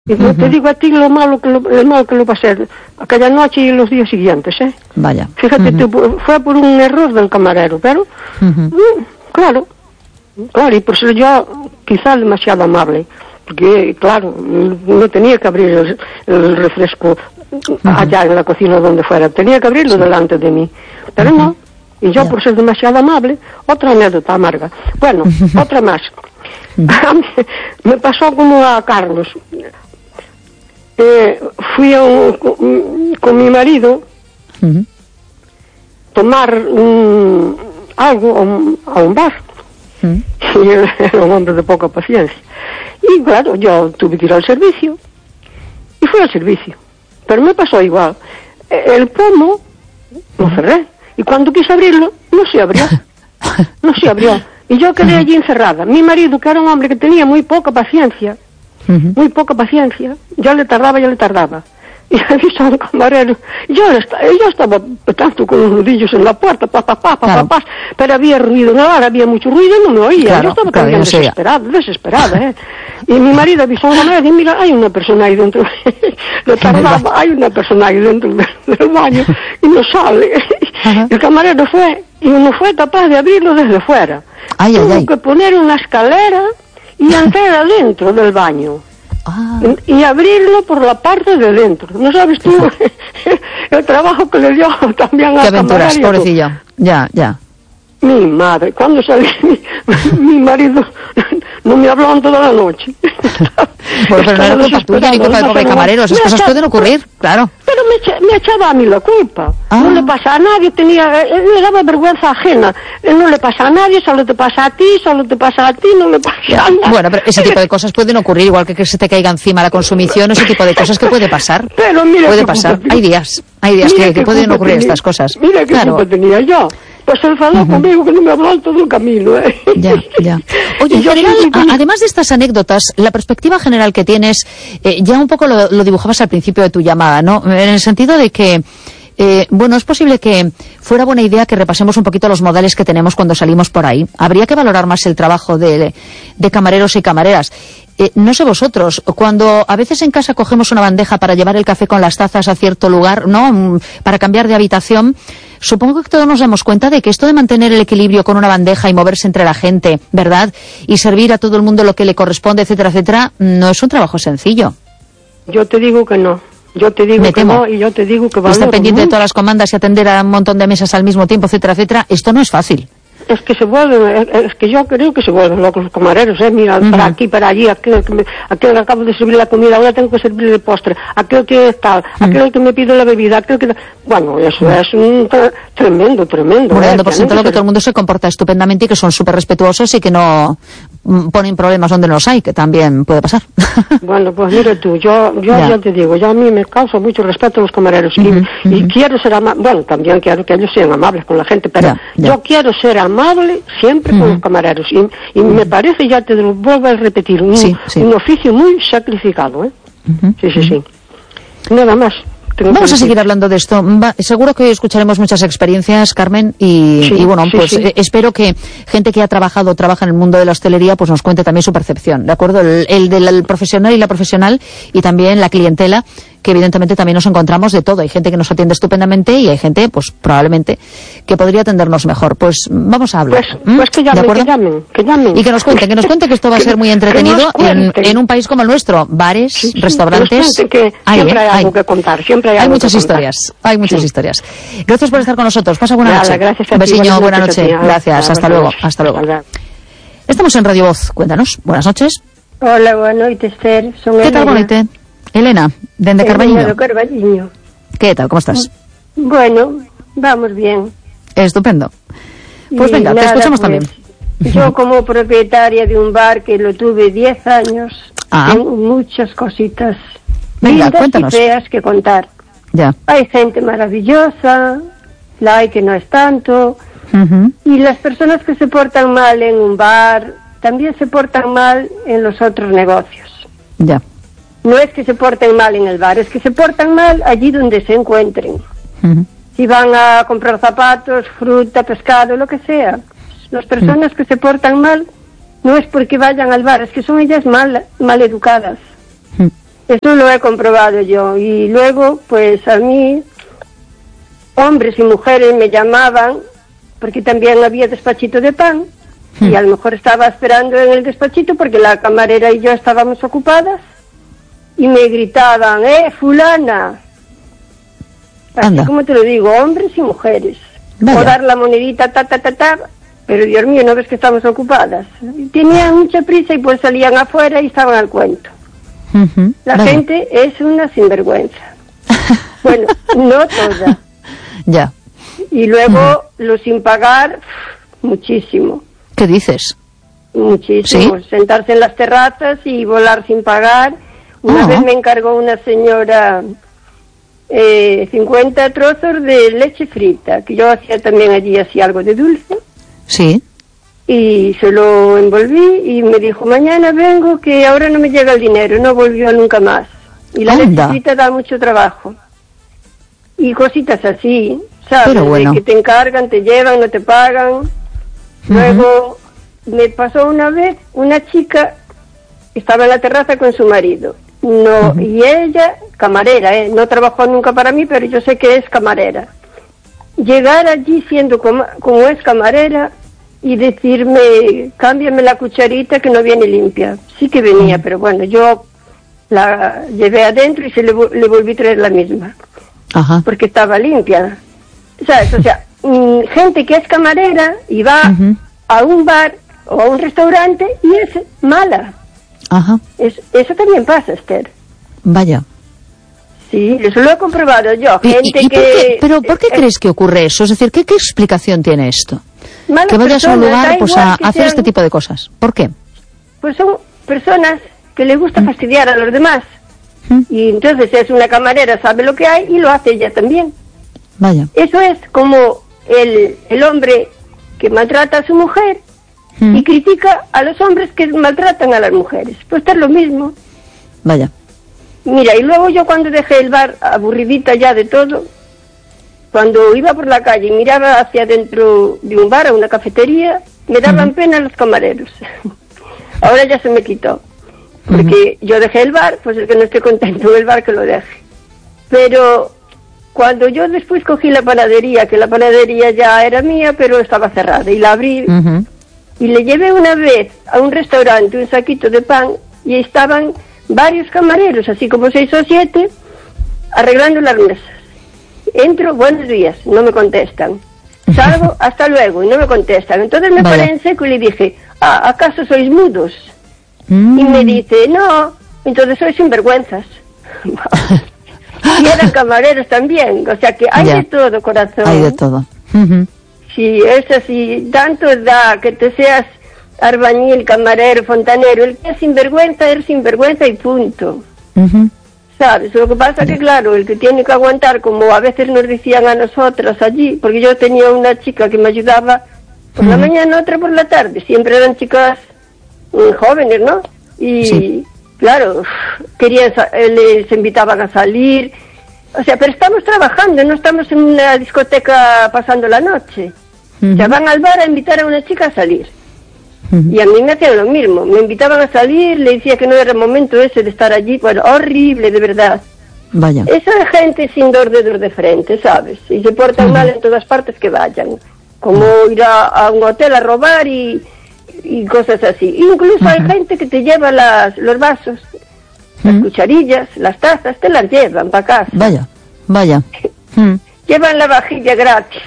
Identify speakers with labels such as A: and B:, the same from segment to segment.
A: Y te digo a ti lo malo que lo pasé aquella noche y los días siguientes, ¿eh?
B: Vaya.
A: Fíjate, fue por un error del camarero, pero claro, y por ser yo quizás demasiado amable, porque claro, no tenía que abrir el refresco allá en la cocina donde fuera, tenía que abrirlo delante de mí, pero no, y yo por ser demasiado amable. Otra anécdota amarga, bueno, otra más. Me pasó como a Carlos. Fui con mi marido tomar algo a un bar, y él era un hombre de poca paciencia, y claro, yo tuve que ir al servicio y fui al servicio, pero me pasó igual. El pomo lo cerré y cuando quise abrirlo no se abrió y yo quedé allí encerrada. Mi marido, que era un hombre que tenía muy poca paciencia, yo le tardaba, y avisó al camarero. Yo estaba tanto con los nudillos en la puerta, pero había ruido, había mucho ruido y no me oía. Yo estaba también desesperada, y mi marido avisó al camarero y mira, hay una persona ahí dentro. Hay una persona ahí dentro del baño y no sale. El camarero fue y no fue capaz de abrirlo desde fuera. Tuvo que poner una escalera y entrar adentro del baño. Y abrirlo por la parte de dentro. No sabes tú el trabajo que le dio también a
B: aventuras, pobrecillo. Ya.
A: Mi madre, cuando salí, mi marido no me habló toda la noche.
B: Bueno, pero no era culpa tuya ni culpa del pobre camarero, esas cosas pueden ocurrir, claro.
A: Pero me echaba a mí la culpa. No le pasa a nadie, le daba vergüenza ajena. No le pasa a nadie, solo te pasa a ti, no le pasa a nadie.
B: Bueno, pero ese tipo de cosas pueden ocurrir, igual que se te caiga encima la consumición, ese tipo de cosas que puede pasar.
A: Pero mira,
B: puede pasar. Hay días que pueden ocurrir estas cosas.
A: Mira qué culpa tenía yo. Pues se enfadó conmigo que no me habló todo el camino,
B: Ya. Oye, en general, además de estas anécdotas, la perspectiva general que tienes, ya un poco lo dibujabas al principio de tu llamada, ¿no? En el sentido de que, es posible que fuera buena idea que repasemos un poquito los modales que tenemos cuando salimos por ahí. Habría que valorar más el trabajo de camareros y camareras. No sé vosotros, cuando a veces en casa cogemos una bandeja para llevar el café con las tazas a cierto lugar, ¿no? Para cambiar de habitación, supongo que todos nos damos cuenta de que esto de mantener el equilibrio con una bandeja y moverse entre la gente, ¿verdad? Y servir a todo el mundo lo que le corresponde, etcétera, no es un trabajo sencillo.
A: Yo te digo que no. Yo te digo que no, y yo te digo que valoro
B: estar pendiente de todas las comandas y atender a un montón de mesas al mismo tiempo, etcétera, esto no es fácil.
A: Es que yo creo que se vuelven locos los camareros, mira, para aquí, para allí, aquel que acabo de servir la comida, ahora tengo que servir el postre, aquel que tal, aquel que me pide la bebida, aquel que... Bueno, eso es un tremendo.
B: Bueno, dando por sentado que todo el mundo se comporta estupendamente y que son súper respetuosos y que no ponen problemas donde no los hay, que también puede pasar. Bueno,
A: pues mira tú, yo ya te digo, a mí me causa mucho respeto los camareros y quiero ser amable, bueno, también quiero que ellos sean amables con la gente, pero yo quiero ser amable siempre con los camareros y me parece, ya te lo vuelvo a repetir, un oficio muy sacrificado, Sí. Nada más.
B: Vamos a seguir hablando de esto. Seguro que hoy escucharemos muchas experiencias, Carmen, y bueno, espero que gente que trabaja en el mundo de la hostelería pues nos cuente también su percepción, ¿de acuerdo? El del profesional y la profesional, y también la clientela, que evidentemente también nos encontramos de todo. Hay gente que nos atiende estupendamente y hay gente, pues probablemente, que podría atendernos mejor. Pues vamos a hablar.
A: Pues que llamen.
B: Y que nos cuenten que esto va a ser muy entretenido en un país como el nuestro. Bares, restaurantes.
A: Siempre hay algo que contar,
B: hay muchas historias. Gracias por estar con nosotros. Pasa buena noche.
A: Gracias
B: un besiño, buena noche.
A: Gracias.
B: Hasta luego. Estamos en Radio Voz. Cuéntanos. Buenas noches.
C: Hola, buenas noches, Esther.
B: ¿Qué tal, bonita? Elena, desde Carballiño.
C: Carballiño.
B: ¿Qué tal? ¿Cómo estás?
C: Bueno, vamos bien.
B: Estupendo. Pues venga, te escuchamos también.
C: Yo, como propietaria de un bar que lo tuve 10 años, tengo muchas cositas lindas y feas que contar.
B: Ya.
C: Hay gente maravillosa, la hay que no es tanto, y las personas que se portan mal en un bar también se portan mal en los otros negocios.
B: Ya.
C: No es que se porten mal en el bar, es que se portan mal allí donde se encuentren. Si van a comprar zapatos, fruta, pescado, lo que sea. Las personas que se portan mal no es porque vayan al bar, es que son ellas mal educadas. Eso lo he comprobado yo. Y luego, pues a mí, hombres y mujeres me llamaban, porque también había despachito de pan, y a lo mejor estaba esperando en el despachito porque la camarera y yo estábamos ocupadas, y me gritaban, fulana. Así
B: Anda.
C: como te lo digo, hombres y mujeres.
B: Vaya.
C: O dar la monedita, pero Dios mío, ¿no ves que estamos ocupadas? Tenían mucha prisa y pues salían afuera y estaban al cuento. La
B: Vaya.
C: gente es una sinvergüenza. Bueno, no toda.
B: Ya.
C: Y luego los sin pagar, muchísimo.
B: ¿Qué dices?
C: Muchísimo.
B: ¿Sí?
C: Sentarse en las terrazas y volar sin pagar. Una vez me encargó una señora 50 trozos de leche frita, que yo hacía también allí, hacía algo de dulce.
B: Sí.
C: Y se lo envolví y me dijo, mañana vengo, que ahora no me llega el dinero. No volvió nunca más. Y la leche frita da mucho trabajo. Y cositas así, ¿sabes?
B: Pero bueno.
C: De que te encargan, te llevan, no te pagan. Luego me pasó una vez, una chica estaba en la terraza con su marido. No, y ella, camarera, no trabajó nunca para mí, pero yo sé que es camarera. Llegar allí siendo como es camarera y decirme, cámbiame la cucharita que no viene limpia. Sí que venía, pero bueno, yo la llevé adentro y le volví a traer la misma.
B: Ajá.
C: Porque estaba limpia. ¿Sabes? O sea, gente que es camarera y va a un bar o a un restaurante y es mala.
B: Ajá.
C: Eso también pasa, Esther.
B: Vaya.
C: Sí, eso lo he comprobado yo. Gente
B: ¿Por qué crees que ocurre eso? Es decir, ¿qué explicación tiene esto? Que vayas a un lugar pues a hacer este tipo de cosas. ¿Por qué?
C: Pues son personas que les gusta fastidiar a los demás. Y entonces es una camarera, sabe lo que hay y lo hace ella también.
B: Vaya.
C: Eso es como el hombre que maltrata a su mujer y critica a los hombres que maltratan a las mujeres. Pues es lo mismo.
B: Vaya.
C: Mira, y luego yo cuando dejé el bar, aburridita ya de todo, cuando iba por la calle y miraba hacia dentro de un bar, a una cafetería, me daban pena los camareros. Ahora ya se me quitó. Porque yo dejé el bar, pues el que no esté contento en el bar que lo deje. Pero cuando yo después cogí la panadería, que la panadería ya era mía, pero estaba cerrada, y la abrí, y le llevé una vez a un restaurante un saquito de pan, y estaban varios camareros, así como 6 o 7, arreglando las mesas. Entro, buenos días, no me contestan. Salgo, hasta luego, y no me contestan. Entonces me paré en seco y le dije, ¿acaso sois mudos? Y me dice, no, entonces sois sinvergüenzas. Y eran camareros también, o sea que hay de todo, corazón.
B: Hay de todo.
C: Sí, es así, tanto da que te seas albañil, camarero, fontanero, el que es sinvergüenza y punto. ¿Sabes? Lo que pasa que, claro, el que tiene que aguantar, como a veces nos decían a nosotras allí, porque yo tenía una chica que me ayudaba por la mañana, otra por la tarde, siempre eran chicas jóvenes, ¿no? Y claro, les invitaban a salir, o sea, pero estamos trabajando, no estamos en una discoteca pasando la noche. O sea, van al bar a invitar a una chica a salir. Y a mí me hacían lo mismo, me invitaban a salir, le decía que no era el momento ese de estar allí, bueno, horrible, de verdad.
B: Vaya.
C: Esa gente sin dos dedos de frente, ¿sabes? Y se portan mal en todas partes que vayan. Como ir a un hotel a robar y cosas así. Incluso hay gente que te lleva los vasos, las cucharillas, las tazas, te las llevan para casa.
B: Vaya.
C: Llevan la vajilla gratis.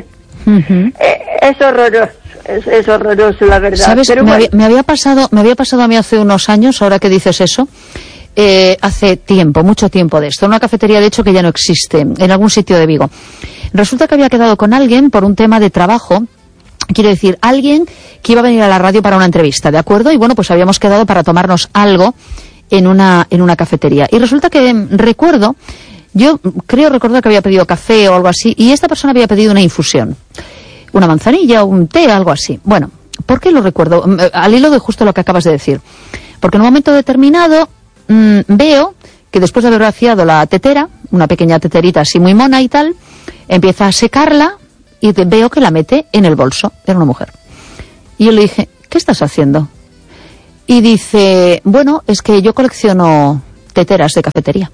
C: Es horroroso. Es horroroso, la verdad.
B: ¿Sabes?
C: Pero
B: me había pasado a mí hace unos años, ahora que dices eso, hace tiempo, mucho tiempo de esto, en una cafetería de hecho que ya no existe, en algún sitio de Vigo. Resulta que había quedado con alguien por un tema de trabajo, quiero decir, alguien que iba a venir a la radio para una entrevista, ¿de acuerdo? Y bueno, pues habíamos quedado para tomarnos algo en una cafetería. Y resulta que recuerdo, yo creo recordar que había pedido café o algo así, y esta persona había pedido una infusión. Una manzanilla, un té, algo así. Bueno, ¿por qué lo recuerdo? Al hilo de justo lo que acabas de decir. Porque en un momento determinado veo que después de haber vaciado la tetera, una pequeña teterita así muy mona y tal, empieza a secarla y veo que la mete en el bolso. Era una mujer. Y yo le dije, ¿qué estás haciendo? Y dice, bueno, es que yo colecciono teteras de cafetería.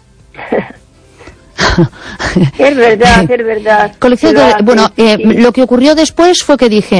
C: Es verdad.
B: Colección lo que ocurrió después fue que dije,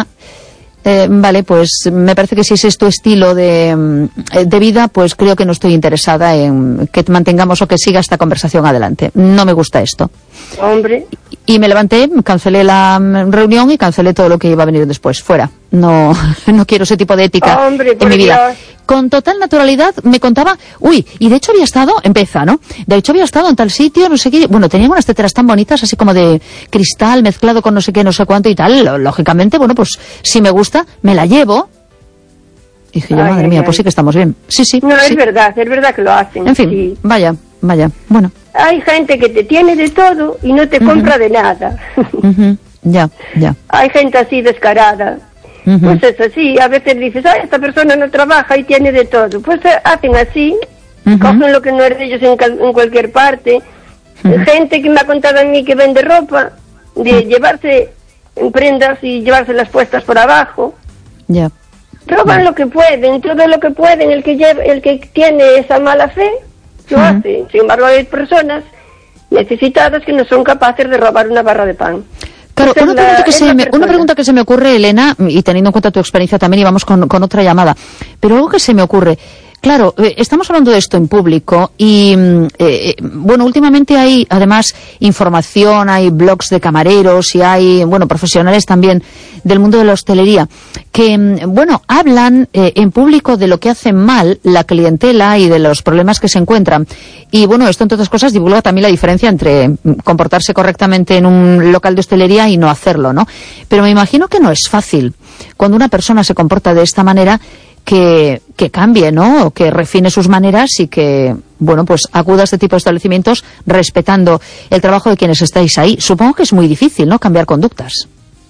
B: vale, pues me parece que si ese es tu estilo de vida, pues creo que no estoy interesada en que mantengamos o que siga esta conversación adelante. No me gusta esto.
C: Hombre.
B: Y me levanté, cancelé la reunión y cancelé todo lo que iba a venir después. Fuera. No quiero ese tipo de ética en mi vida. Dios. Con total naturalidad me contaba, y de hecho había estado, ¿no? De hecho había estado en tal sitio, no sé qué. Bueno, tenían unas teteras tan bonitas, así como de cristal mezclado con no sé qué, no sé cuánto y tal. Lógicamente, bueno, pues si me gusta, me la llevo. Y dije yo, madre mía, pues sí que estamos bien. Sí.
C: No, sí. Es verdad que lo hacen.
B: En fin,
C: sí.
B: Vaya, bueno.
C: Hay gente que te tiene de todo y no te compra de nada.
B: Ya.
C: Hay gente así descarada. Pues es así, a veces dices, esta persona no trabaja y tiene de todo. Pues hacen así, cogen lo que no es de ellos en cualquier parte. Gente que me ha contado a mí que vende ropa, de llevarse en prendas y llevárselas puestas por abajo.
B: Ya.
C: Roban lo que pueden, todo lo que pueden. El que tiene esa mala fe lo hace. Sin embargo, hay personas necesitadas que no son capaces de robar una barra de pan.
B: Claro, una pregunta que se me ocurre, Elena, y teniendo en cuenta tu experiencia también, y vamos con otra llamada, pero algo que se me ocurre, claro, estamos hablando de esto en público y, últimamente hay además información, hay blogs de camareros y hay, profesionales también del mundo de la hostelería que, hablan en público de lo que hacen mal la clientela y de los problemas que se encuentran. Y, esto, entre otras cosas, divulga también la diferencia entre comportarse correctamente en un local de hostelería y no hacerlo, ¿no? Pero me imagino que no es fácil cuando una persona se comporta de esta manera que cambie, ¿no? O que refine sus maneras y que, acuda a este tipo de establecimientos respetando el trabajo de quienes estáis ahí. Supongo que es muy difícil, ¿no?, cambiar conductas.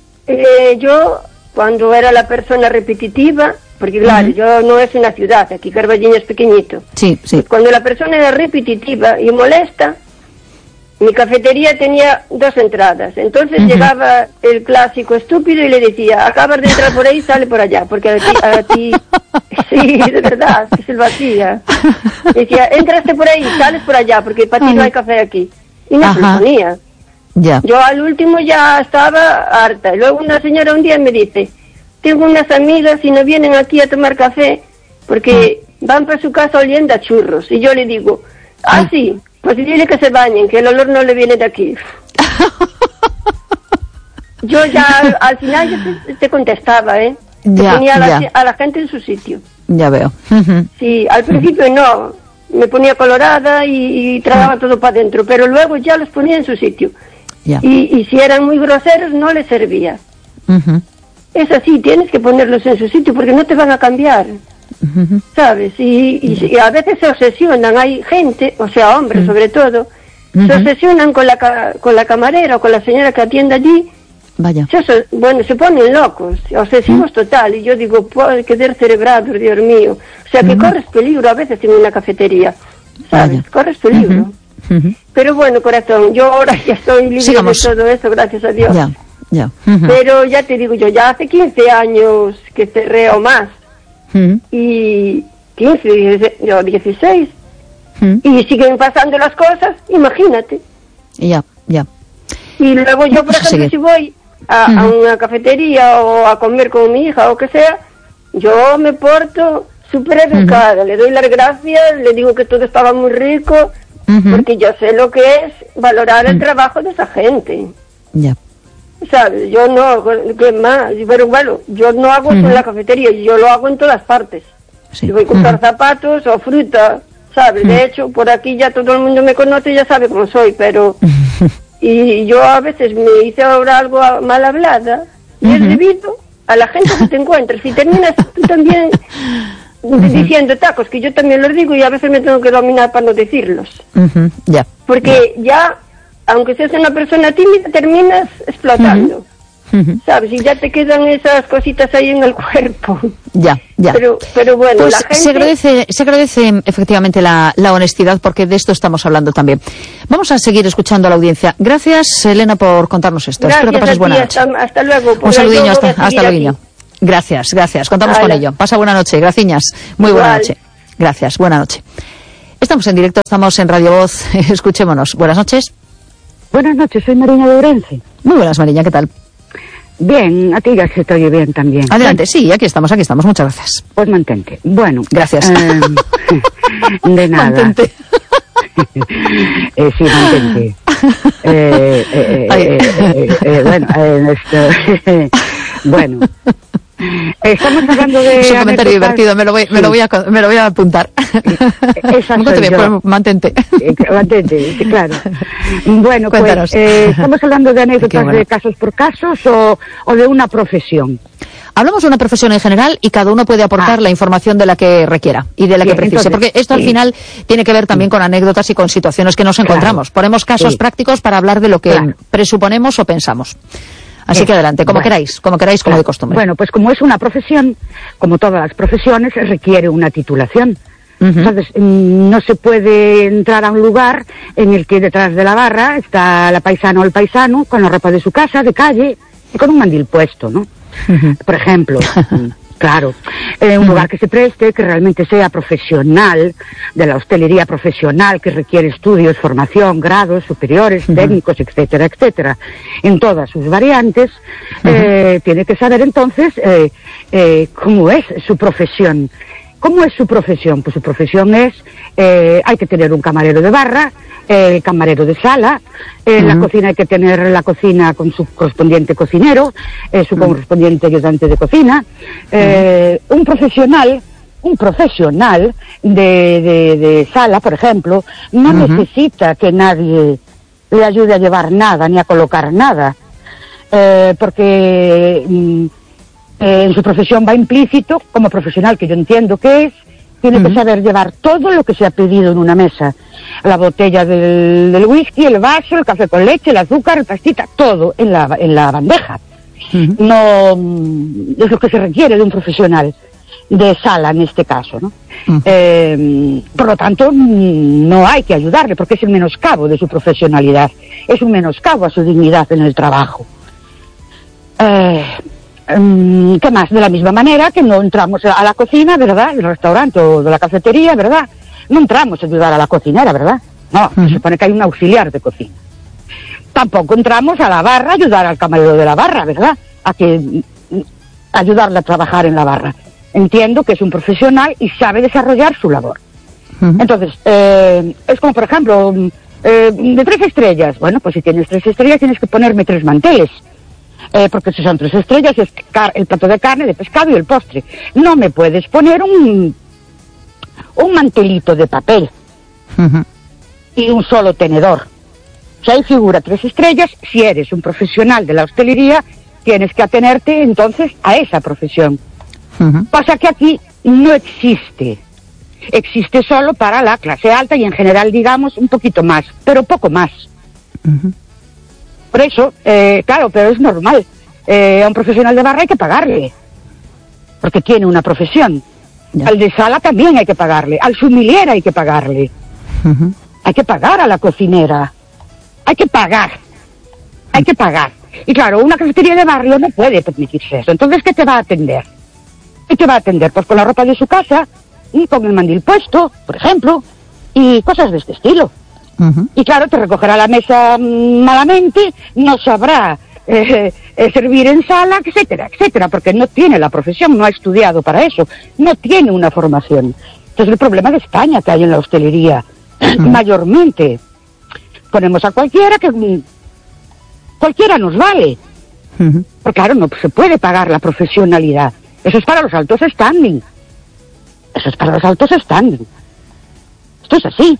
C: Yo, cuando era la persona repetitiva, porque claro, yo no es una ciudad, aquí Carballiño es pequeñito.
B: Sí.
C: Pues cuando la persona era repetitiva y molesta, mi cafetería tenía 2 entradas. Entonces llegaba el clásico estúpido y le decía, acabas de entrar por ahí, sale por allá, porque a ti sí, de verdad, que se lo hacía. Decía, entraste por ahí, sales por allá, porque para ti no hay café aquí. Y no se lo ponía.
B: Ya.
C: Yo al último ya estaba harta. Y luego una señora un día me dice, tengo unas amigas y no vienen aquí a tomar café porque van para su casa oliendo a churros. Y yo le digo, sí, pues dile que se bañen, que el olor no le viene de aquí. Yo ya al final te contestaba, ponía a la gente en su sitio.
B: Ya veo.
C: Sí, al principio no, me ponía colorada y tragaba todo para adentro, pero luego ya los ponía en su sitio. Y si eran muy groseros no les servía. Es así, tienes que ponerlos en su sitio porque no te van a cambiar. ¿Sabes? Y a veces se obsesionan, hay gente, o sea, hombres sobre todo, se obsesionan con la camarera o con la señora que atiende allí.
B: Vaya.
C: Se ponen locos, obsesivos total, y yo digo, puede quedar cerebrados, Dios mío. O sea, que corres peligro a veces en una cafetería, ¿sabes? Vaya. Corres peligro. Pero bueno, corazón, yo ahora ya estoy libre de todo eso, gracias a Dios.
B: Ya.
C: Pero ya te digo yo, ya hace 15 años que cerré o más. Y 15, 16. Y siguen pasando las cosas, imagínate.
B: Ya.
C: Y luego yo, por ejemplo, si voy a una cafetería o a comer con mi hija o que sea, yo me porto súper educada, le doy las gracias, le digo que todo estaba muy rico, porque yo sé lo que es valorar el trabajo de esa gente.
B: Ya.
C: ¿Sabes? Yo no, ¿qué más? Pero bueno, yo no hago eso en la cafetería, yo lo hago en todas partes. Sí. Yo voy a comprar zapatos o fruta, ¿sabes? De hecho, por aquí ya todo el mundo me conoce y ya sabe cómo soy, pero... Y yo a veces me hice ahora algo mal hablada, y es debido a la gente que te encuentras. Si terminas tú también diciendo tacos, que yo también los digo y a veces me tengo que dominar para no decirlos. Porque ya, aunque seas una persona tímida, terminas explotando. ¿Sabes? Y ya te quedan esas cositas ahí en el cuerpo.
B: Ya.
C: Pero bueno,
B: pues
C: la gente...
B: se agradece efectivamente la honestidad, porque de esto estamos hablando también. Vamos a seguir escuchando a la audiencia. Gracias, Elena, por contarnos esto.
C: Gracias.
B: Espero que pases buena noche.
C: Hasta luego.
B: Un saludillo, hasta luego. Gracias. Contamos con ello. Pasa buena noche. Gracias. Muy buena noche. Gracias. Buena noche. Estamos en directo, estamos en Radio Voz. Escuchémonos. Buenas noches.
D: Buenas noches, soy Mariña de Ourense.
B: Muy buenas, Mariña, ¿qué tal?
D: Bien, a ti ya se te oye bien también.
B: Adelante, sí, aquí estamos, muchas gracias.
D: Pues mantente. Bueno.
B: Gracias.
D: De nada.
B: Mantente.
D: Sí, mantente. Bueno, estamos hablando de...
B: Es un comentario divertido, me lo voy a apuntar. Mantente.
D: Mantente, claro. Bueno,
B: cuéntanos.
D: Pues estamos hablando de anécdotas de casos por casos o de una profesión.
B: Hablamos de una profesión en general y cada uno puede aportar la información de la que requiera y de la que precise, porque esto al final tiene que ver también con anécdotas y con situaciones que nos encontramos. Ponemos casos prácticos para hablar de lo que presuponemos o pensamos. Así que adelante, como queráis, como de costumbre.
D: Bueno, pues como es una profesión, como todas las profesiones, requiere una titulación. Entonces, no se puede entrar a un lugar en el que detrás de la barra está la paisana o el paisano con la ropa de su casa, de calle, y con un mandil puesto, ¿no? Por ejemplo, claro, un lugar que se preste, que realmente sea profesional, de la hostelería profesional, que requiere estudios, formación, grados superiores, técnicos, etcétera, etcétera, en todas sus variantes, tiene que saber entonces cómo es su profesión. ¿Cómo es su profesión? Pues su profesión es, hay que tener un camarero de barra, camarero de sala, la cocina hay que tener la cocina con su correspondiente cocinero, su correspondiente ayudante de cocina, un profesional de sala, por ejemplo, no necesita que nadie le ayude a llevar nada ni a colocar nada, porque en su profesión va implícito, como profesional que yo entiendo que es, tiene que saber llevar todo lo que se ha pedido en una mesa. La botella del whisky, el vaso, el café con leche, el azúcar, el pastita, todo en la bandeja. No es lo que se requiere de un profesional de sala en este caso, ¿no? Por lo tanto, no hay que ayudarle porque es el menoscabo de su profesionalidad. Es un menoscabo a su dignidad en el trabajo. ¿Qué más? De la misma manera que no entramos a la cocina, ¿verdad? Del restaurante o de la cafetería, ¿verdad? No entramos a ayudar a la cocinera, ¿verdad? No, se supone que hay un auxiliar de cocina. Tampoco entramos a la barra a ayudar al camarero de la barra, ¿verdad? Ayudarle a trabajar en la barra. Entiendo que es un profesional y sabe desarrollar su labor. Entonces, es como, por ejemplo, de 3 estrellas. Bueno, pues si tienes 3 estrellas tienes que ponerme 3 manteles. Porque si son 3 estrellas es el plato de carne, de pescado y el postre. No me puedes poner un mantelito de papel y un solo tenedor. Si ahí figura 3 estrellas, si eres un profesional de la hostelería, tienes que atenerte entonces a esa profesión. Pasa que aquí no existe. Existe solo para la clase alta y en general, digamos, un poquito más, pero poco más. Por eso, claro, pero es normal. A un profesional de barra hay que pagarle, porque tiene una profesión. Al de sala también hay que pagarle. Al sommelier hay que pagarle. Hay que pagar a la cocinera. Hay que pagar. Y claro, una cafetería de barrio no puede permitirse eso. Entonces, ¿qué te va a atender? Pues con la ropa de su casa y con el mandil puesto, por ejemplo, y cosas de este estilo. Y claro, te recogerá la mesa malamente, no sabrá servir en sala, etcétera, etcétera, porque no tiene la profesión, no ha estudiado para eso, no tiene una formación. Entonces el problema de España que hay en la hostelería, mayormente. Ponemos a cualquiera que cualquiera nos vale. Porque claro, no se puede pagar la profesionalidad. Eso es para los altos standing. Esto es así.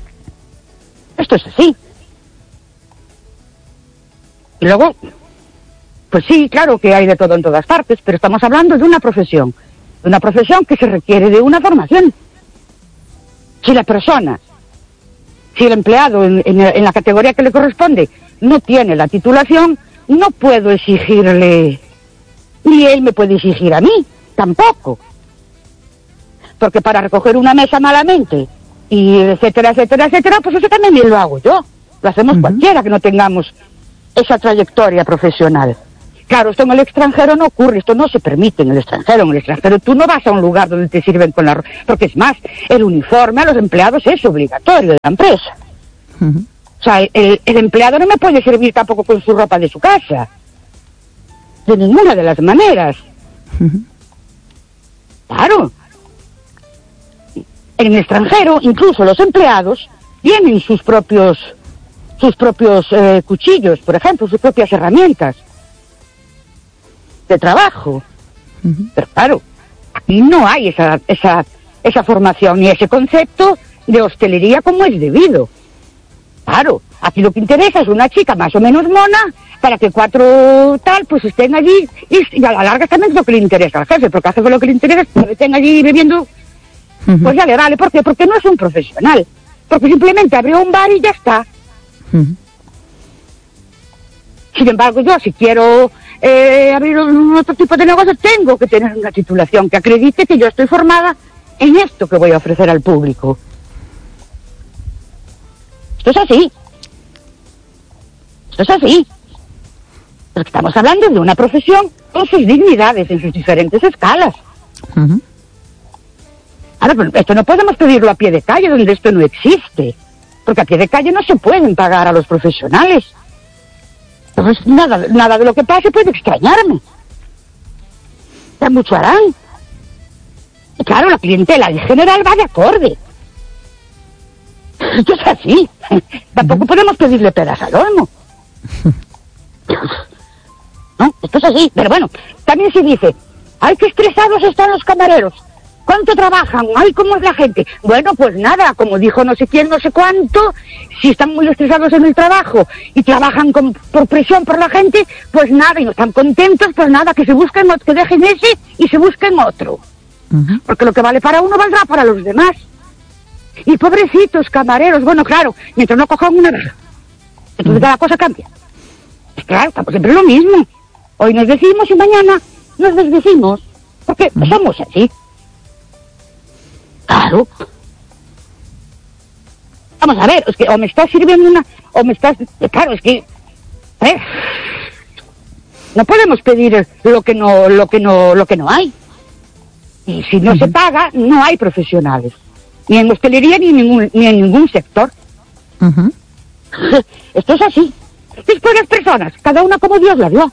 D: Y luego, pues sí, claro que hay de todo en todas partes, pero estamos hablando de una profesión que se requiere de una formación. Si el empleado en la categoría que le corresponde no tiene la titulación, no puedo exigirle, ni él me puede exigir a mí, tampoco. Porque para recoger una mesa malamente, y etcétera, pues eso también lo hago yo. Lo hacemos cualquiera que no tengamos esa trayectoria profesional. Claro, esto en el extranjero no ocurre, esto no se permite en el extranjero. En el extranjero tú no vas a un lugar donde te sirven con la ropa, porque es más, el uniforme a los empleados es obligatorio de la empresa. O sea, el empleado no me puede servir tampoco con su ropa de su casa, de ninguna de las maneras. Claro. En el extranjero, incluso los empleados tienen sus propios cuchillos, por ejemplo, sus propias herramientas de trabajo. Pero claro, aquí no hay esa formación ni ese concepto de hostelería como es debido. Claro, aquí lo que interesa es una chica más o menos mona para que 4 tal pues estén allí y a la larga también es lo que le interesa al jefe, porque al jefe lo que le interesa es que estén allí bebiendo, pues ya le vale. ¿Por qué? Porque no es un profesional, porque simplemente abrió un bar y ya está. Sin embargo, yo si quiero abrir otro tipo de negocio, tengo que tener una titulación que acredite que yo estoy formada en esto que voy a ofrecer al público. Esto es así. Esto es así. Porque estamos hablando de una profesión con sus dignidades en sus diferentes escalas. Ahora, pero esto no podemos pedirlo a pie de calle, donde esto no existe. Porque a pie de calle no se pueden pagar a los profesionales. Entonces, nada de lo que pase puede extrañarme. Ya mucho harán. Y claro, la clientela en general va de acorde. Esto es así. Tampoco podemos pedirle peras al olmo. No, esto es así. Pero bueno, también se dice, ay, qué estresados están los camareros. ¿Cuánto trabajan? Ay, ¿cómo es la gente? Bueno, pues nada, como dijo no sé quién, no sé cuánto, si están muy estresados en el trabajo y trabajan por presión por la gente, pues nada, y no están contentos, pues nada, que se busquen, que dejen ese y se busquen otro. Porque lo que vale para uno valdrá para los demás. Y pobrecitos camareros, bueno, claro, mientras no cojan una vez, entonces cada cosa cambia. Pues claro, estamos siempre lo mismo. Hoy nos decimos y mañana nos desdecimos, porque somos así. Claro. Vamos a ver, es que o me estás sirviendo una, o me estás... Claro, es que... no podemos pedir lo que no hay. Y si no se paga, no hay profesionales. Ni en hostelería ni en ningún sector. Esto es así. Después las personas, cada una como Dios la dio.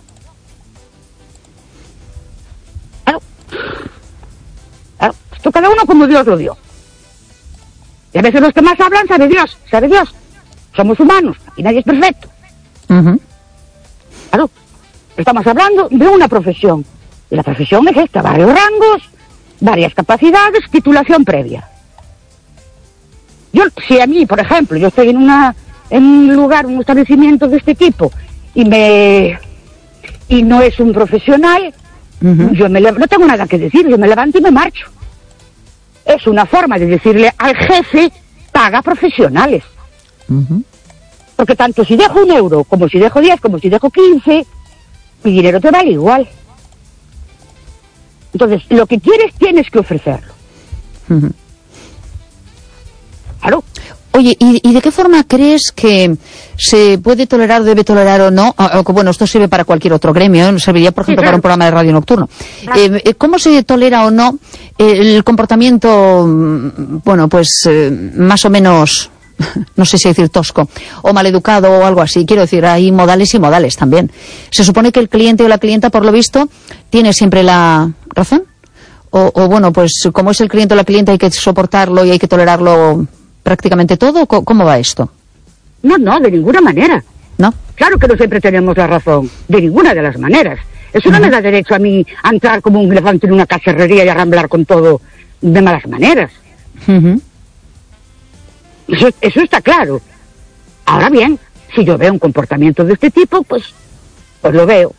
D: Claro. Claro, esto cada uno como Dios lo dio. Y a veces los que más hablan, sabe Dios. Somos humanos, aquí nadie es perfecto. Claro, estamos hablando de una profesión. Y la profesión es esta, varios rangos, varias capacidades, titulación previa. Si a mí, por ejemplo, yo estoy en un lugar, un establecimiento de este tipo, y no es un profesional, yo no tengo nada que decir, yo me levanto y me marcho. Es una forma de decirle al jefe, paga profesionales. Porque tanto si dejo 1 euro, como si dejo 10, como si dejo 15, mi dinero te vale igual. Entonces, lo que quieres, tienes que ofrecerlo. Claro.
B: Oye, ¿y de qué forma crees que se puede tolerar, debe tolerar o no? Bueno, esto sirve para cualquier otro gremio, serviría, por ejemplo, para un programa de radio nocturno. ¿Cómo se tolera o no el comportamiento, bueno, pues más o menos, no sé si decir tosco, o maleducado o algo así? Quiero decir, hay modales y modales también. Se supone que el cliente o la clienta, por lo visto, tiene siempre la razón. O bueno, pues como es el cliente o la clienta, hay que soportarlo y hay que tolerarlo prácticamente todo. ¿Cómo va esto?
D: No, de ninguna manera.
B: ¿No?
D: Claro que no siempre tenemos la razón, de ninguna de las maneras. Eso no me da derecho a mí a entrar como un elefante en una cacharrería y arramblar con todo de malas maneras. Eso está claro. Ahora bien, si yo veo un comportamiento de este tipo, pues lo veo.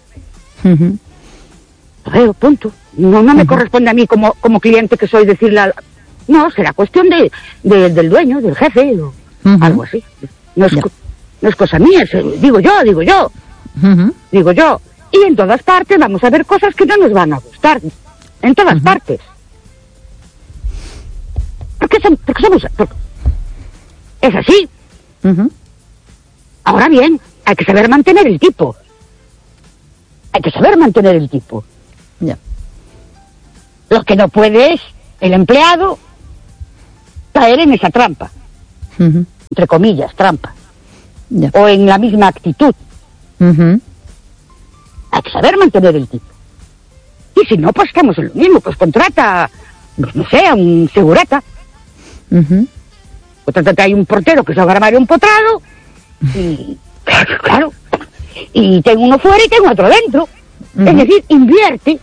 D: Lo veo, punto. No me corresponde a mí como cliente que soy decirle no, será cuestión del dueño, del jefe, o algo así. No es cosa mía, digo yo. Digo yo. Y en todas partes vamos a ver cosas que no nos van a gustar. En todas partes. Porque es así. Ahora bien, hay que saber mantener el tipo. Hay que saber mantener el tipo.
B: Ya.
D: Lo que no puede es el empleado caer en esa trampa. Entre comillas, trampa.
B: Ya.
D: O en la misma actitud. Hay que saber mantener el tipo. Y si no, pues estamos en lo mismo. Pues contrata, no sé, a un segurata. Contrata hay un portero que se va a armar un potrado. Y, claro, y tengo uno fuera y tengo otro dentro. Es decir, invierte.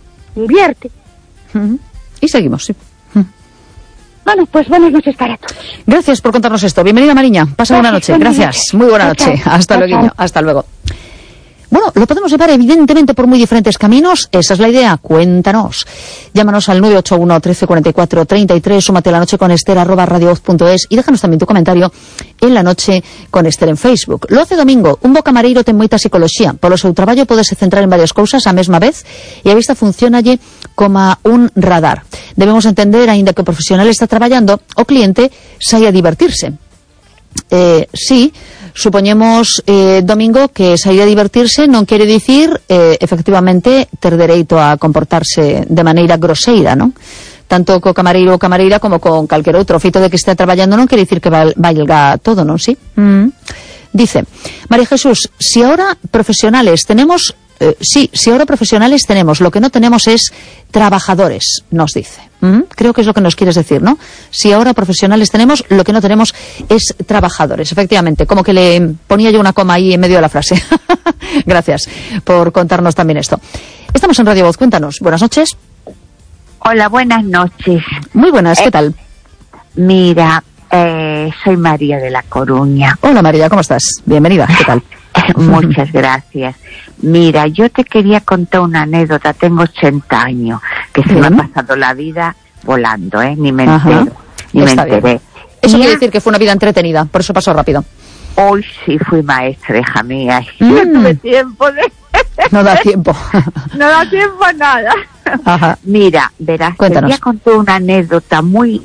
B: Y seguimos, sí.
D: Bueno, pues buenas noches para todos.
B: Gracias por contarnos esto. Bienvenida, Mariña. Pasa buena noche. Gracias. Muy buena noche. Hasta luego. Hasta luego. Bueno, lo podemos llevar evidentemente por muy diferentes caminos. Esa es la idea. Cuéntanos. Llámanos al 981 1344 33, súmate a La Noche con Esther @radiovoz.es y déjanos también tu comentario en La Noche con Esther en Facebook. Lo hace Domingo, un bo camareiro ten moita psicología. Polo seu traballo podese centrar en varias cousas á mesma vez e a vista funcionalle como un radar. Debemos entender, aínda que o profesional está traballando, o cliente sai a divertirse. Sí, supoñemos, Domingo, que sair a divertirse non quere dicir, efectivamente, ter dereito a comportarse de maneira groseira, non? Tanto co camareiro ou camareira como con calquer outro. O feito de que este traballando non quere dicir que valga todo, non? Sí. Dice, María Jesús, si ahora profesionales tenemos... si ahora profesionales tenemos, lo que no tenemos es trabajadores, nos dice. Creo que es lo que nos quieres decir, ¿no? Si ahora profesionales tenemos, lo que no tenemos es trabajadores. Efectivamente, como que le ponía yo una coma ahí en medio de la frase. Gracias por contarnos también esto. Estamos en Radio Voz, cuéntanos. Buenas noches.
E: Hola, buenas noches.
B: Muy buenas, ¿qué tal?
E: Mira, soy María de La Coruña.
B: Hola María, ¿cómo estás? Bienvenida, ¿qué tal?
E: Muchas gracias. Mira, yo te quería contar una anécdota. Tengo 80 años, que se me ha pasado la vida volando, Ni me entero, ni me enteré.
B: Eso quiere decir que fue una vida entretenida, por eso pasó rápido.
E: Hoy sí fui maestra, hija mía. No tuve tiempo de...
B: No da tiempo.
E: No da tiempo a nada.
B: Ajá.
E: Mira, verás,
B: cuéntanos.
E: Te voy a contar una anécdota muy...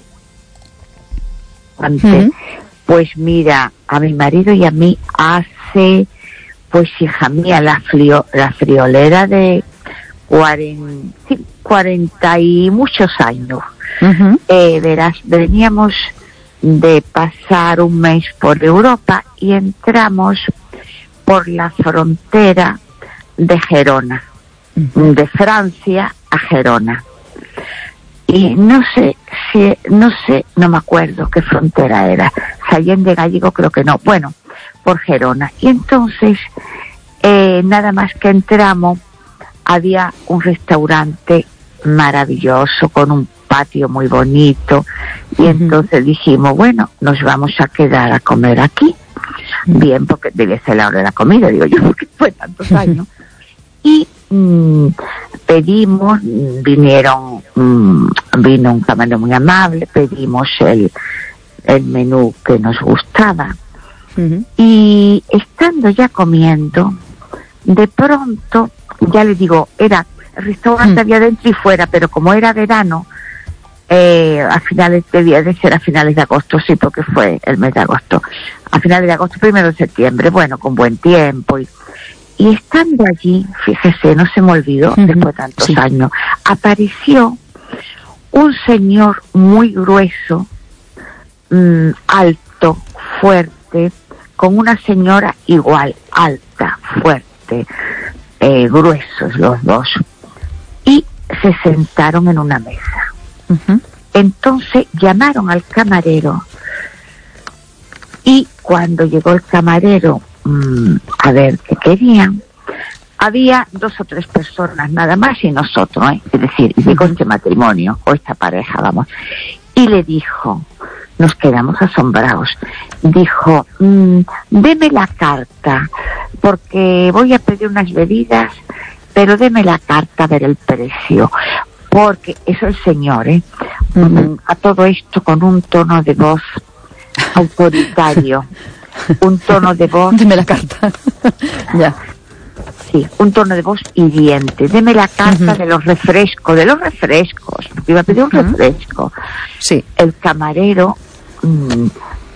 E: Pues mira, a mi marido y a mí hace... Pues hija mía, la friolera de 40 y muchos años. Verás, veníamos de pasar un mes por Europa y entramos por la frontera de Gerona, de Francia a Gerona. Y no me acuerdo qué frontera era. Sallén de Gallego creo que no. Bueno, por Gerona. Y entonces, nada más que entramos, había un restaurante maravilloso con un patio muy bonito. Y entonces dijimos, bueno, nos vamos a quedar a comer aquí. Bien, porque debe ser la hora de la comida, digo yo, porque fue tantos años. Y pedimos, vino un camarero muy amable, pedimos el menú que nos gustaba. Y estando ya comiendo, de pronto, ya le digo, el restaurante había dentro y fuera, pero como era verano, debía de ser a finales de agosto, sí, porque fue el mes de agosto, a finales de agosto, 1 de septiembre, bueno, con buen tiempo. Y estando allí, fíjese, no se me olvidó, después de tantos años, apareció un señor muy grueso, alto, fuerte, con una señora igual, alta, fuerte, gruesos los dos, y se sentaron en una mesa. Entonces llamaron al camarero y cuando llegó el camarero a ver qué querían, había 2 o 3 personas nada más y nosotros, es decir, llegó este matrimonio o esta pareja, vamos, y le dijo, nos quedamos asombrados, dijo, deme la carta porque voy a pedir unas bebidas, pero deme la carta a ver el precio, porque eso el señor, a todo esto con un tono de voz autoritario, un tono de voz...
B: Deme la carta. Ya.
E: Sí, un tono de voz hiriente. Deme la carta de los refrescos, porque iba a pedir un refresco.
B: Sí.
E: El camarero,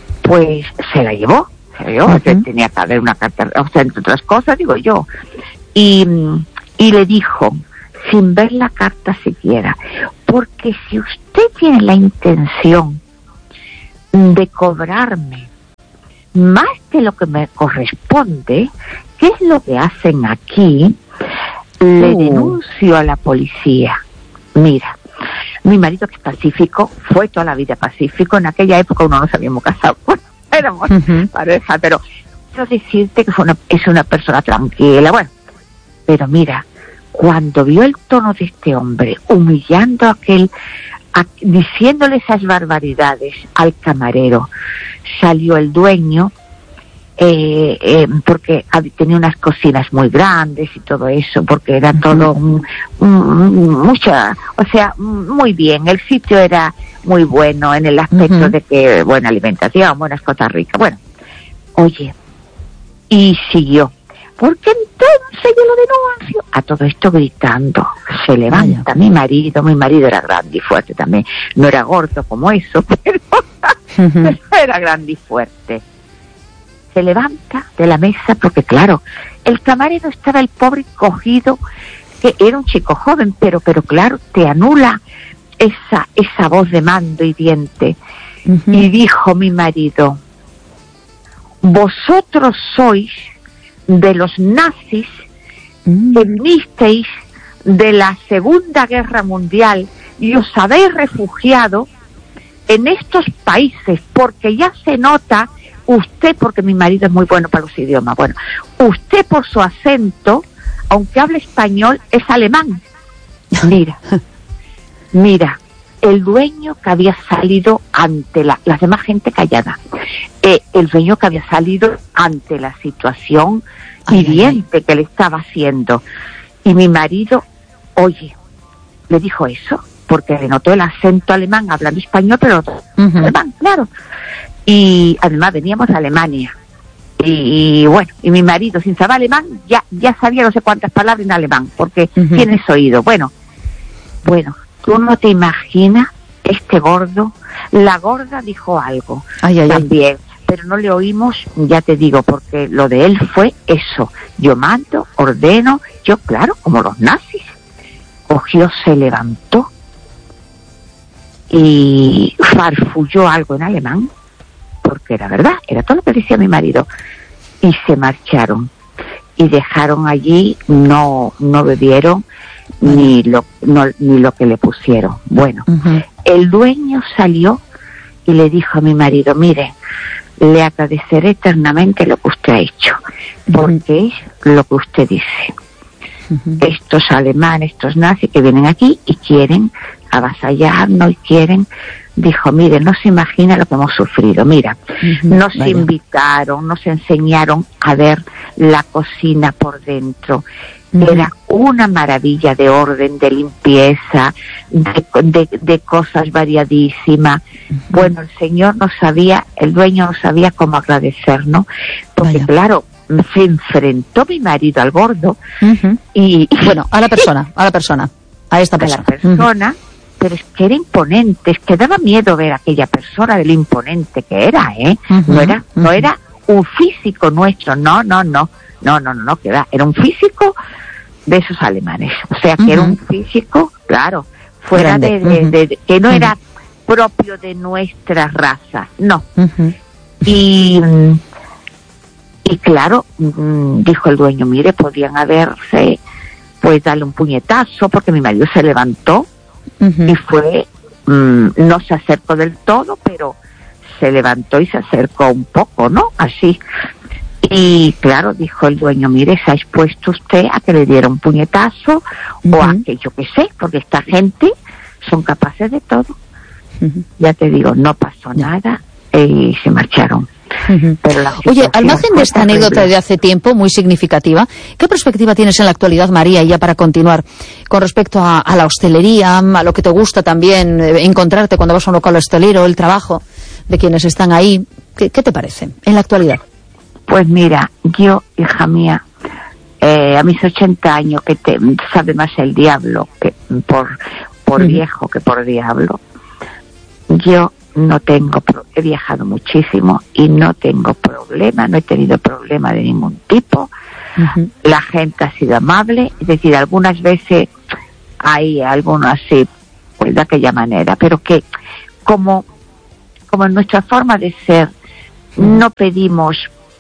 E: pues, se la llevó. Que tenía que haber una carta, o sea, entre otras cosas, digo yo. y le dijo, sin ver la carta siquiera, porque si usted tiene la intención de cobrarme más de lo que me corresponde, ¿qué es lo que hacen aquí? Le denuncio a la policía. Mira, mi marido, que es pacífico, fue toda la vida pacífico. En aquella época uno no se habíamos casado, bueno, éramos pareja, pero quiero decirte que es una persona tranquila. Bueno, pero mira, cuando vio el tono de este hombre, humillando diciéndole esas barbaridades al camarero, salió el dueño, porque tenía unas cocinas muy grandes y todo eso, porque era todo muy bien. El sitio era muy bueno en el aspecto de que buena alimentación, buenas cosas ricas. Bueno, oye, y siguió. Porque entonces yo lo denuncio. A todo esto gritando. Se levanta mi marido era grande y fuerte también. No era gordo como eso, pero era grande y fuerte. Se levanta de la mesa porque, claro, el camarero estaba el pobre cogido, que era un chico joven, pero claro, te anula esa voz de mando y diente. Y dijo mi marido, vosotros sois de los nazis que vinisteis de la Segunda Guerra Mundial y os habéis refugiado en estos países, porque ya se nota usted, porque mi marido es muy bueno para los idiomas, bueno, usted por su acento, aunque hable español, es alemán. Mira, el dueño que había salido ante la demás gente callada, el dueño que había salido ante la situación hiriente que le estaba haciendo, y mi marido, oye, le dijo eso, porque le notó el acento alemán, hablando español, pero alemán, claro, y además veníamos a Alemania, y bueno, y mi marido, sin saber alemán, ya sabía no sé cuántas palabras en alemán, porque tienes oído. Bueno, tú no te imaginas este gordo. La gorda dijo algo también, pero no le oímos, ya te digo, porque lo de él fue eso. Yo mando, ordeno, yo claro, como los nazis. Cogió, se levantó y farfulló algo en alemán, porque era verdad, era todo lo que decía mi marido, y se marcharon y dejaron allí, no bebieron ni lo que le pusieron. Bueno, el dueño salió y le dijo a mi marido, mire, le agradeceré eternamente lo que usted ha hecho, porque es lo que usted dice. Estos alemanes, estos nazis que vienen aquí y quieren avasallarnos y quieren, dijo, mire, no se imagina lo que hemos sufrido. Mira, nos invitaron, nos enseñaron a ver la cocina por dentro. Era una maravilla de orden, de limpieza, de cosas variadísimas. Bueno, el dueño no sabía cómo agradecernos, porque claro, se enfrentó mi marido al gordo y bueno, a esta persona, pero es que era imponente, es que daba miedo ver a aquella persona de lo imponente que era, no era un físico nuestro, no, que era un físico de esos alemanes, o sea que era un físico, claro, fuera de que no era propio de nuestra raza, no. Y claro, dijo el dueño, mire, podían haberse, pues darle un puñetazo, porque mi marido se levantó y fue, no se acercó del todo, pero se levantó y se acercó un poco, ¿no? Así. Y claro, dijo el dueño, mire, se ha expuesto usted a que le diera un puñetazo o a que yo qué sé, porque esta gente son capaces de todo. Ya te digo, no pasó nada y se marcharon. Pero
B: oye, al margen de esta anécdota de hace tiempo, muy significativa, ¿qué perspectiva tienes en la actualidad, María, ya para continuar, con respecto a la hostelería, a lo que te gusta también encontrarte cuando vas a un local hostelero, el trabajo de quienes están ahí? ¿Qué te parece en la actualidad?
E: Pues mira, yo, hija mía, a mis 80 años, que sabe más el diablo que por viejo que por diablo, yo no tengo, he viajado muchísimo y no tengo problema, no he tenido problema de ningún tipo, La gente ha sido amable, es decir, algunas veces hay algunos así, pues de aquella manera, pero que como en nuestra forma de ser no pedimos,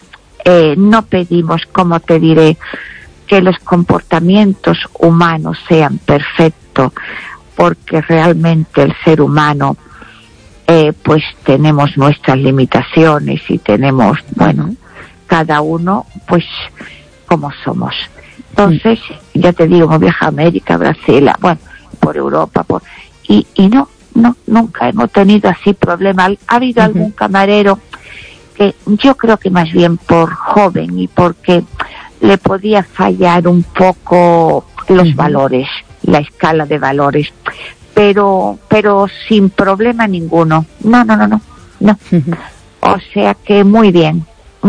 E: como te diré, que los comportamientos humanos sean perfectos, porque realmente el ser humano pues tenemos nuestras limitaciones y tenemos, bueno, cada uno pues como somos. Entonces, ya te digo, hemos viajado a América, Brasil, bueno, por Europa, y no, nunca hemos tenido así problemas. Ha habido algún camarero que yo creo que más bien por joven y porque le podía fallar un poco los valores, la escala de valores, pero sin problema ninguno. No. O sea que muy bien.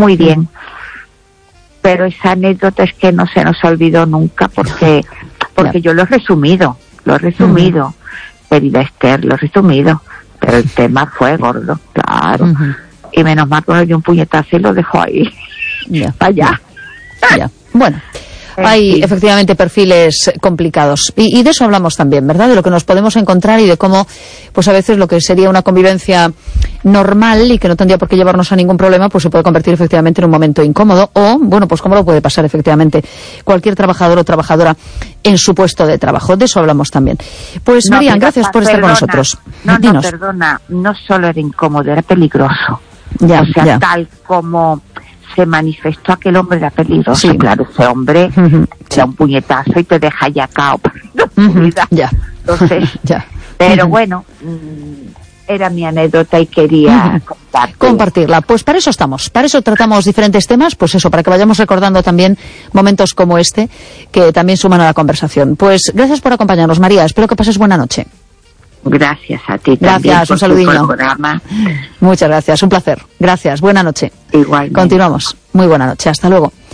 E: Pero esa anécdota es que no se nos olvidó nunca porque yo lo he resumido, querida Esther, lo he resumido, pero el tema fue gordo, claro. Y menos mal que me dio un puñetazo y lo dejó ahí. Para allá.
B: Ya. Bueno, hay efectivamente perfiles complicados y de eso hablamos también, ¿verdad? De lo que nos podemos encontrar y de cómo, pues a veces lo que sería una convivencia normal y que no tendría por qué llevarnos a ningún problema, pues se puede convertir efectivamente en un momento incómodo o, bueno, pues cómo lo puede pasar efectivamente cualquier trabajador o trabajadora en su puesto de trabajo. De eso hablamos también. Pues María, gracias por estar con nosotros.
E: No, perdona, no solo era incómodo, era peligroso. Tal como se manifestó aquel hombre, era peligroso. Sí. Claro, ese hombre da un puñetazo y te deja ya cao. Entonces, pero bueno, era mi anécdota y quería
B: compartirla. Pues para eso estamos, para eso tratamos diferentes temas, pues eso, para que vayamos recordando también momentos como este, que también suman a la conversación. Pues gracias por acompañarnos, María, espero que pases buena noche.
E: Gracias a ti también.
B: Gracias, un saludillo. Muchas gracias, un placer. Gracias, buena noche.
E: Igualmente.
B: Continuamos. Muy buena noche, hasta luego.